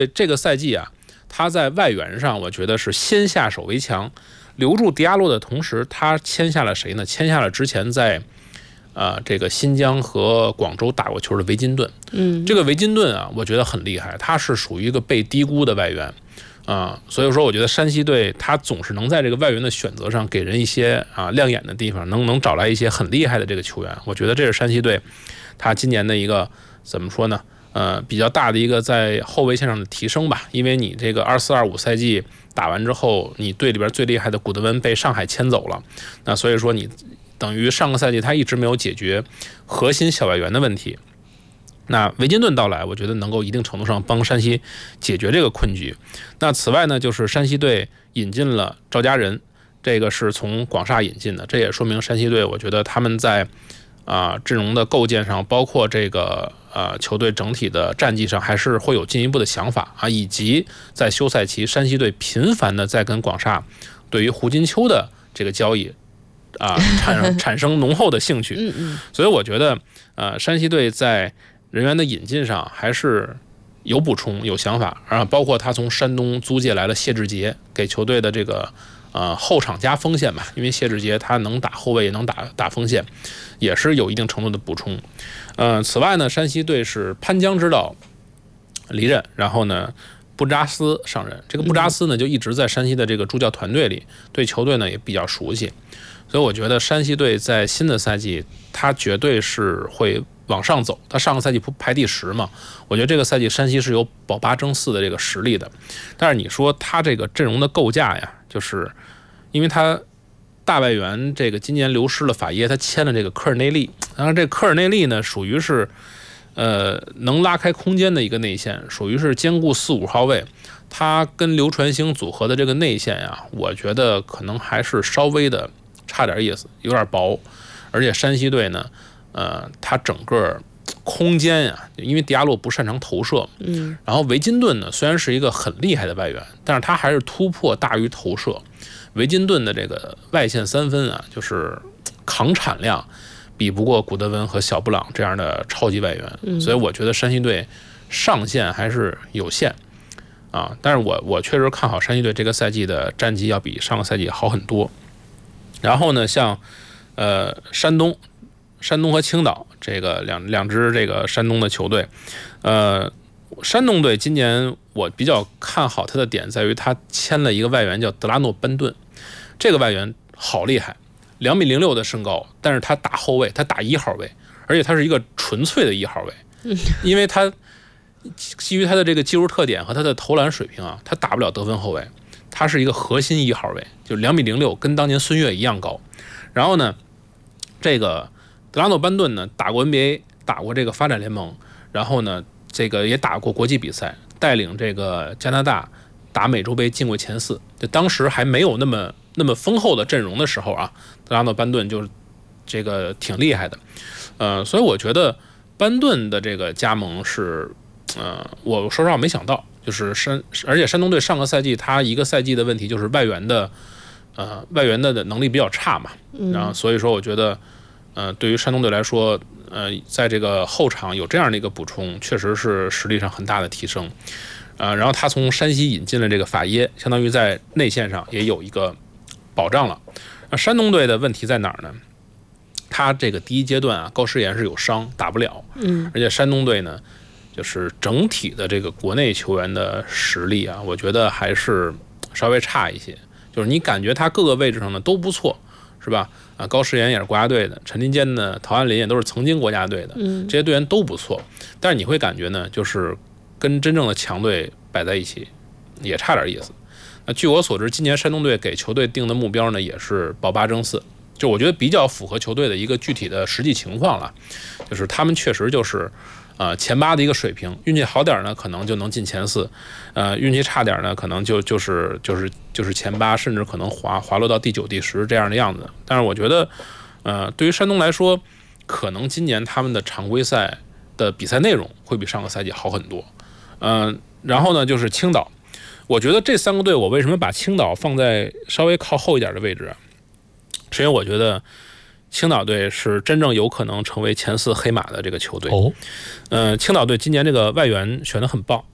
这个赛季啊，他在外援上我觉得是先下手为强，留住迪亚洛的同时，他签下了谁呢？签下了之前在这个新疆和广州打过球的维金顿。这个维金顿啊，我觉得很厉害，他是属于一个被低估的外援所以说我觉得山西队他总是能在这个外援的选择上给人一些亮眼的地方，能找来一些很厉害的这个球员。我觉得这是山西队他今年的一个怎么说呢？比较大的一个在后卫线上的提升吧，因为你这个24-25赛季打完之后，你队里边最厉害的古德温被上海签走了，那所以说你等于上个赛季他一直没有解决核心小外援的问题。那维金顿到来，我觉得能够一定程度上帮山西解决这个困局。那此外呢，就是山西队引进了赵家人，这个是从广厦引进的，这也说明山西队，我觉得他们在阵容的构建上，包括这个球队整体的战绩上，还是会有进一步的想法以及在休赛期，山西队频繁的在跟广厦对于胡金秋的这个交易产生浓厚的兴趣。所以我觉得山西队在人员的引进上还是有补充有想法包括他从山东租借来了谢志杰，给球队的这个后场加锋线吧，因为谢志杰他能打后卫也能打锋线，也是有一定程度的补充。此外呢，山西队是潘江指导离任，然后呢布扎斯上任。这个布扎斯呢就一直在山西的这个助教团队里，对球队呢也比较熟悉，所以我觉得山西队在新的赛季他绝对是会往上走。他上个赛季排第10嘛，我觉得这个赛季山西是有保8争4的这个实力的。但是你说他这个阵容的构架呀，就是因为他大外援这个今年流失了法耶，他签了这个科尔内利，然后这科尔内利呢属于是能拉开空间的一个内线，属于是兼顾4-5号位。他跟刘传兴组合的这个内线呀，我觉得可能还是稍微的差点意思，有点薄。而且山西队呢他整个空间呀，因为迪亚洛不擅长投射，然后维金顿呢虽然是一个很厉害的外援，但是他还是突破大于投射。维金顿的这个外线3分就是扛产量比不过古德温和小布朗这样的超级外援，所以我觉得山西队上限还是有限但是我确实看好山西队这个赛季的战绩要比上个赛季好很多。然后呢，像山东和青岛这个两支这个山东的球队，山东队今年我比较看好他的点在于他签了一个外援叫德拉诺班顿，这个外援好厉害，2.06米的身高，但是他打后卫，他打1号位，而且他是一个纯粹的1号位，因为他基于他的这个技术特点和他的投篮水平他打不了得分后卫，他是一个核心1号位，就2.06米，跟当年孙悦一样高。然后呢，这个德拉诺班顿呢打过 NBA， 打过这个发展联盟，然后呢这个也打过国际比赛，带领这个加拿大打美洲杯进过前4。就当时还没有那么丰厚的阵容的时候德拉诺班顿就是这个挺厉害的。所以我觉得班顿的这个加盟是我说实话没想到，就是而且山东队上个赛季他一个赛季的问题就是外援的能力比较差嘛，然后所以说我觉得对于山东队来说在这个后场有这样的一个补充，确实是实力上很大的提升。然后他从山西引进了这个法耶，相当于在内线上也有一个保障了。山东队的问题在哪儿呢？他这个第一阶段高诗岩是有伤打不了，而且山东队呢就是整体的这个国内球员的实力我觉得还是稍微差一些，就是你感觉他各个位置上呢都不错，是吧？高诗岩也是国家队的，陈林坚呢、陶安林也都是曾经国家队的，这些队员都不错，但是你会感觉呢，就是跟真正的强队摆在一起也差点意思。据我所知，今年山东队给球队定的目标呢也是保8争4，就我觉得比较符合球队的一个具体的实际情况了，就是他们确实就是前8的一个水平，运气好点呢可能就能进前4，运气差点呢可能就是前8，甚至可能滑落到第9、第10这样的样子。但是我觉得对于山东来说，可能今年他们的常规赛的比赛内容会比上个赛季好很多。然后呢就是青岛，我觉得这3个队我为什么把青岛放在稍微靠后一点的位置是因为我觉得青岛队是真正有可能成为前4黑马的这个球队。青岛队今年这个外援选得很棒，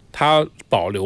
他保留